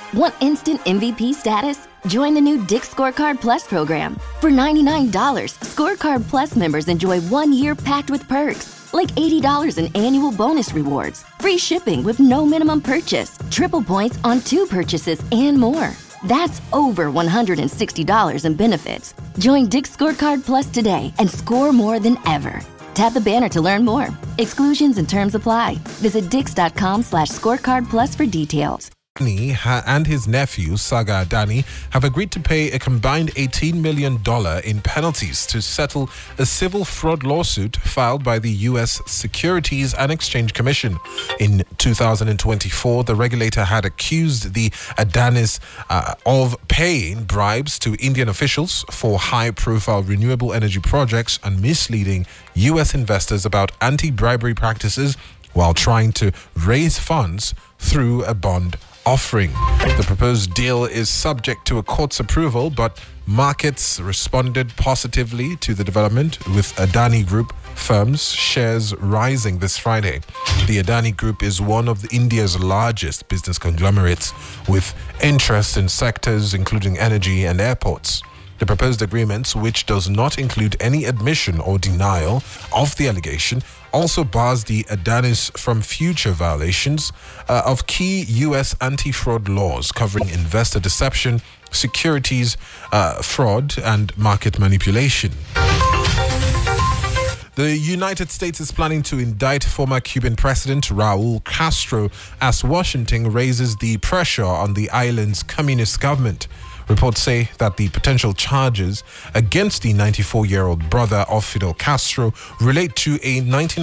Want instant MVP status? Join the new Dick's Scorecard Plus program. For $99, Scorecard Plus members enjoy 1 year packed with perks, like $80 in annual bonus rewards, free shipping with no minimum purchase, triple points on 2 purchases, and more. That's over $160 in benefits. Join Dick's Scorecard Plus today and score more than ever. Tap the banner to learn more. Exclusions and terms apply. Visit dix.com/scorecard plus for details. Adani and his nephew, Saga Adani, have agreed to pay a combined $18 million in penalties to settle a civil fraud lawsuit filed by the U.S. Securities and Exchange Commission. In 2024, the regulator had accused the Adanis of paying bribes to Indian officials for high-profile renewable energy projects and misleading U.S. investors about anti-bribery practices while trying to raise funds through a bond offering. The proposed deal is subject to a court's approval, but markets responded positively to the development, with Adani Group firms' shares rising this Friday. The Adani Group is one of India's largest business conglomerates, with interests in sectors including energy and airports. The proposed agreement, which does not include any admission or denial of the allegation, also bars the Adanis from future violations of key U.S. anti-fraud laws covering investor deception, securities fraud, and market manipulation. The United States is planning to indict former Cuban President Raul Castro as Washington raises the pressure on the island's communist government. Reports say that the potential charges against the 94-year-old brother of Fidel Castro relate to a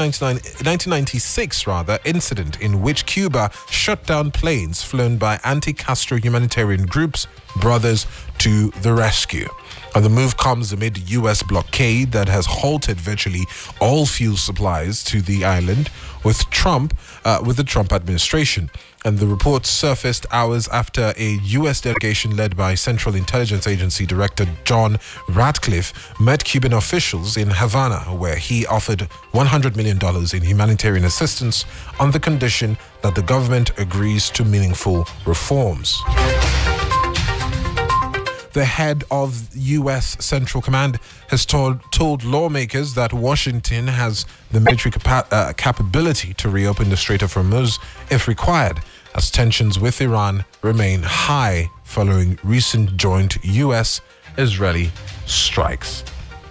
1996 incident in which Cuba shut down planes flown by anti-Castro humanitarian groups, Brothers to the Rescue. And the move comes amid U.S. blockade that has halted virtually all fuel supplies to the island with the Trump administration. And the report surfaced hours after a U.S. delegation led by Central Intelligence Agency Director John Ratcliffe met Cuban officials in Havana, where he offered $100 million in humanitarian assistance on the condition that the government agrees to meaningful reforms. The head of U.S. Central Command has told lawmakers that Washington has the military capability to reopen the Strait of Hormuz if required, as tensions with Iran remain high following recent joint U.S.-Israeli strikes.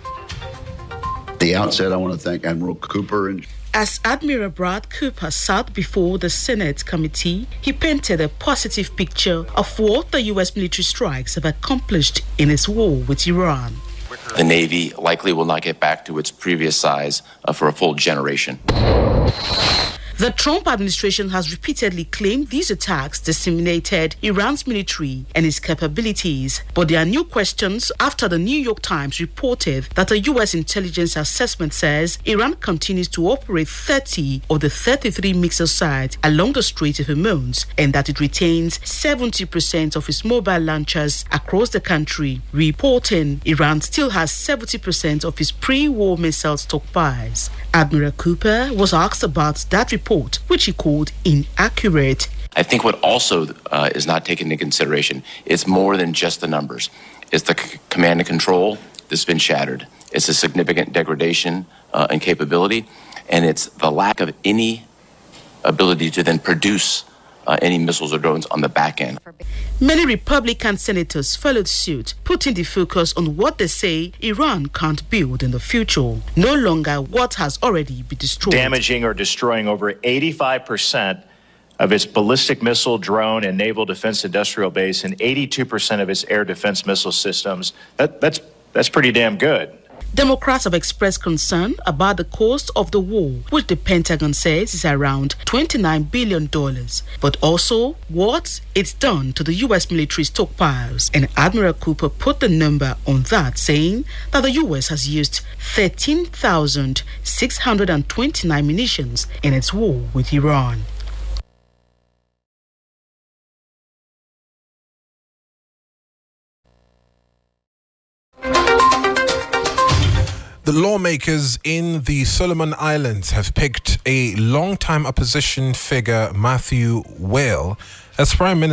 At the outset, I want to thank Admiral Cooper. As Admiral Brad Cooper sat before the Senate committee, he painted a positive picture of what the U.S. military strikes have accomplished in its war with Iran. The Navy likely will not get back to its previous size for a full generation. The Trump administration has repeatedly claimed these attacks disseminated Iran's military and its capabilities, but there are new questions after the New York Times reported that a U.S. intelligence assessment says Iran continues to operate 30 of the 33 missile sites along the Strait of Hormuz and that it retains 70% of its mobile launchers across the country, reporting Iran still has 70% of its pre-war missile stockpiles. Admiral Cooper was asked about that report, which he called inaccurate. I think what also is not taken into consideration, it's more than just the numbers. It's the command and control that's been shattered. It's a significant degradation in capability, and it's the lack of any ability to then produce any missiles or drones on the back end. Many Republican senators followed suit, putting the focus on what they say Iran can't build in the future, no longer what has already been destroyed. Damaging or destroying over 85% of its ballistic missile, drone, and naval defense industrial base and 82% of its air defense missile systems. That's pretty damn good. Democrats have expressed concern about the cost of the war, which the Pentagon says is around $29 billion, but also what it's done to the U.S. military stockpiles. And Admiral Cooper put the number on that, saying that the U.S. has used 13,629 munitions in its war with Iran. The lawmakers in the Solomon Islands have picked a long-time opposition figure, Matthew Whale, as Prime Minister.